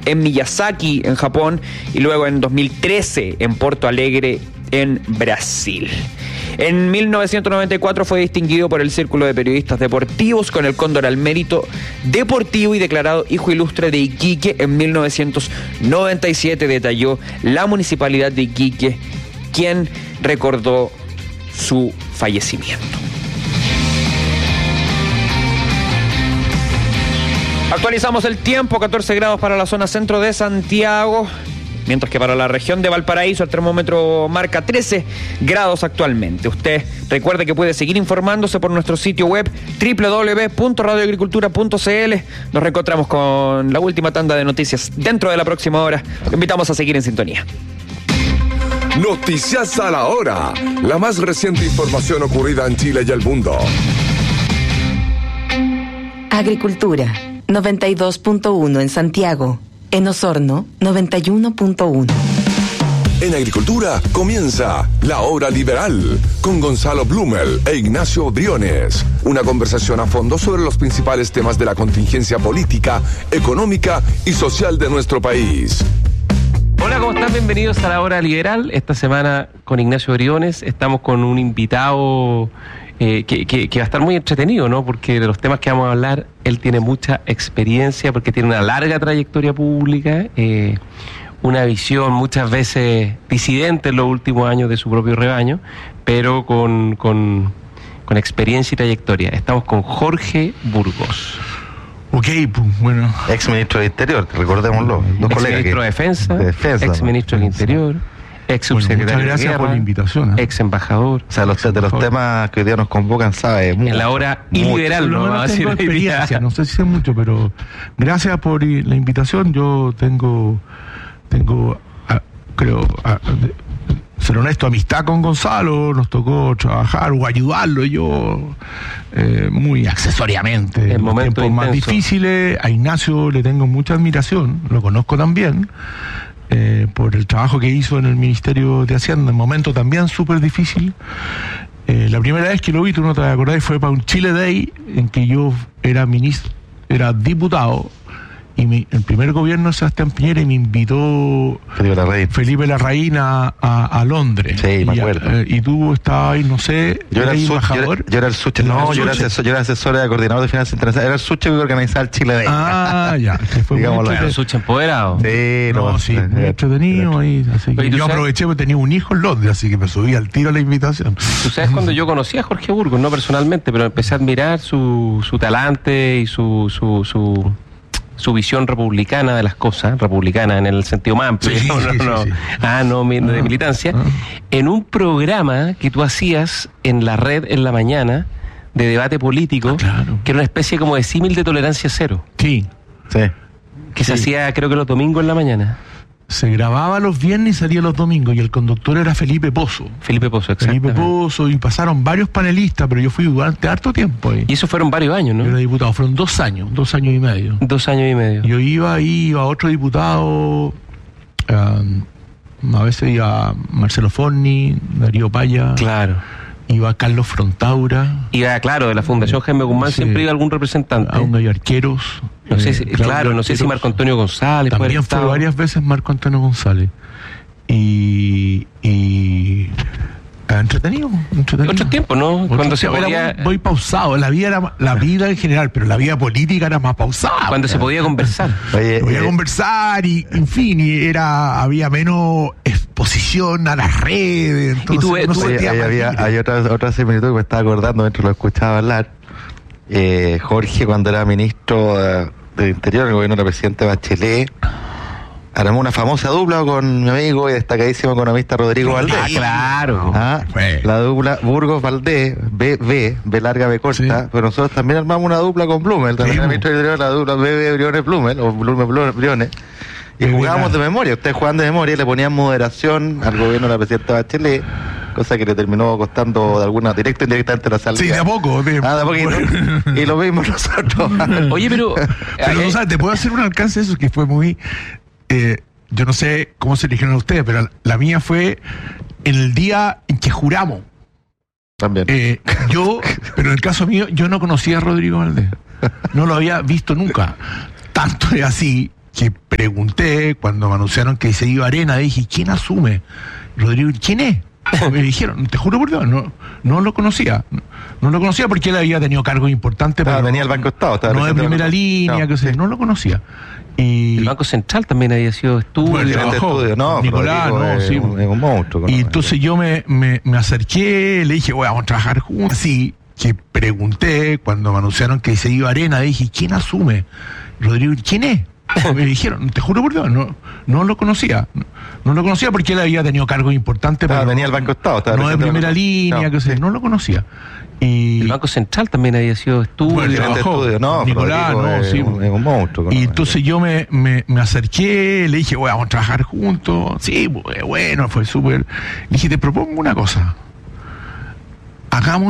en Miyazaki, en Japón, y luego en 2013 en Porto Alegre, en Brasil. En 1994 fue distinguido por el Círculo de Periodistas Deportivos con el Cóndor al Mérito Deportivo y declarado hijo ilustre de Iquique. En 1997 detalló la Municipalidad de Iquique, quien recordó su fallecimiento. Actualizamos el tiempo, 14 grados para la zona centro de Santiago, mientras que para la región de Valparaíso el termómetro marca 13 grados actualmente. Usted recuerde que puede seguir informándose por nuestro sitio web www.radioagricultura.cl. Nos reencontramos con la última tanda de noticias dentro de la próxima hora. Lo invitamos a seguir en sintonía. Noticias a la hora. La más reciente información ocurrida en Chile y el mundo. Agricultura, 92.1 en Santiago. En Osorno, 91.1. En Agricultura comienza La Hora Liberal con Gonzalo Blumel e Ignacio Briones. Una conversación a fondo sobre los principales temas de la contingencia política, económica y social de nuestro país. Hola, ¿cómo están? Bienvenidos a La Hora Liberal. Esta semana con Ignacio Briones estamos con un invitado que va a estar muy entretenido, ¿no? Porque de los temas que vamos a hablar, él tiene mucha experiencia, porque tiene una larga trayectoria pública, una visión muchas veces disidente en los últimos años de su propio rebaño, pero con experiencia y trayectoria. Estamos con Jorge Burgos. Ok, pues bueno. Ex ministro de Interior, recordémoslo. Dos Ex colegas ministro de Defensa, ex ministro de Interior, ex subsecretario muchas gracias de guerra, por la invitación. ex embajador. O sea, de los temas que hoy día nos convocan, sabe mucho. En la hora iliberal, No, ¿no? no Va a tengo decir experiencia, no sé si sé mucho, pero gracias por la invitación. Yo tengo ser honesto, amistad con Gonzalo. Nos tocó trabajar o ayudarlo yo muy accesoriamente En los momentos tiempos más intensos. difíciles. A Ignacio le tengo mucha admiración, lo conozco también, por el trabajo que hizo en el Ministerio de Hacienda, en momento también súper difícil. La primera vez que lo vi, tú no te acordás, fue para un Chile Day en que yo era diputado, y el primer gobierno de Sebastián Piñera, y me invitó Felipe Larraín a Londres. Sí, me acuerdo. Y tú estabas ahí, no sé, Yo era embajador. yo era el suche, no, yo era asesor de coordinador de finanzas internacionales. Era el suche que organizaba el Chile Day. Ah, ya. Que fue Digámoslo. Era Sucha empoderado. Sí, muy entretenido ahí. Así que Oye, ¿tú yo sabes? aproveché porque tenía un hijo en Londres, así que me subí al tiro a la invitación. Tú sabes, cuando yo conocí a Jorge Burgos, no personalmente, pero empecé a admirar su talante y su visión republicana de las cosas, republicana en el sentido más amplio, Sí, no, sí, sí. de militancia, en un programa que tú hacías en la red en la mañana de debate político, Claro. que era una especie como de símil de tolerancia cero, Sí. Sí. que se hacía creo que los domingos en la mañana. Se grababa los viernes y salía los domingos, y el conductor era Felipe Pozo. Felipe Pozo, exactamente. Felipe Pozo, y pasaron varios panelistas, pero yo fui durante harto tiempo ahí. Y eso fueron varios años, Yo era ¿no? diputado, fueron 2 años y medio. 2 años y medio. Yo iba otro diputado, a veces iba Marcelo Forni, Darío Paya, Claro. iba Carlos Frontaura, Iba, claro, de la Fundación Jaime Guzmán Sí. siempre iba algún representante. aún hay arqueros. No sé si, Claudio claro, no sé si Arqueros. Marco Antonio González puede También haber fue estado. varias veces Marco Antonio González. Y entretenido. Otros tiempos, ¿no? Cuando se podía, muy pausado. La vida en general, pero la vida política era más pausada. cuando se podía conversar. Oye, Podía conversar y, en fin, había menos exposición a las redes. Entonces, Y tú- uno tú- se sentía más libre. hay otra similitud que me estaba acordando mientras lo escuchaba hablar. Jorge, cuando era ministro del Interior, en el gobierno del presidente Bachelet, armó una famosa dupla con mi amigo y destacadísimo economista Rodrigo Valdés. Ah, claro. La dupla Burgos Valdés, B larga, B corta, Sí. pero nosotros también armamos una dupla con Blumel, también Sí, era ministro del Interior, la dupla BB Briones Blumel, o Blumel Briones, y Muy jugábamos de buena. memoria, ustedes jugaban de memoria y le ponían moderación al gobierno de la presidenta Bachelet, cosa que le terminó costando de alguna directa o indirectamente la salida. Sí, de a poco. De a poquito. Y lo mismos nosotros. Oye, pero... Pero no sabes, te puedo hacer un alcance de eso que fue muy... yo no sé cómo se eligieron a ustedes, pero la mía fue en el día en que juramos. También. Pero en el caso mío, yo no conocía a Rodrigo Valdés. No lo había visto nunca. Tanto es así que pregunté cuando me anunciaron que se iba a Arena, dije, ¿quién asume? Rodrigo, ¿quién es? Me dijeron, te juro por Dios, no lo conocía. No lo conocía porque él había tenido cargos importantes. Pero pero venía al Banco Estado. no de primera línea, no lo conocía. Y El Banco Central también había sido estudio. Bueno, Trabajó, no, Nicolás, Rodrigo no, es sí. un monstruo. Y entonces yo me acerqué, le dije, vamos a trabajar juntos. Así que pregunté cuando me anunciaron que se iba a Arena, dije, ¿quién asume? Rodrigo, ¿quién es? Me dijeron, te juro por Dios, no lo conocía. No lo conocía porque él había tenido cargos importantes. pero venía al Banco Estado. no de primera línea, no lo conocía. Y El Banco Central también había sido estudio. Bueno, Trabajó, Nicolás, Rodrigo no, es sí. un monstruo. Y entonces yo me acerqué, le dije, vamos a trabajar juntos. Sí, bueno, fue súper. Le dije, te propongo una cosa. Hagamos